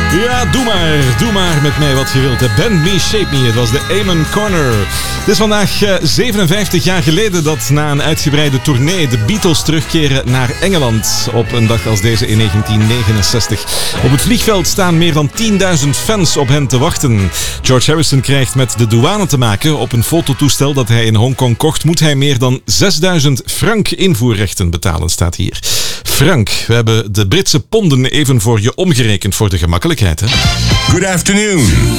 Ja, doe maar met mij wat je wilt. Bend Me, Shape Me, het was de Amen Corner. Het is vandaag 57 jaar geleden dat na een uitgebreide tournee de Beatles terugkeren naar Engeland. Op een dag als deze in 1969. Op het vliegveld staan meer dan 10.000 fans op hen te wachten. George Harrison krijgt met de douane te maken. Op een fototoestel dat hij in Hongkong kocht moet hij meer dan 6.000 frank invoerrechten betalen, staat hier. Frank, we hebben de Britse ponden even voor je omgerekend voor de gemakkelijkheid. Hè? Good afternoon.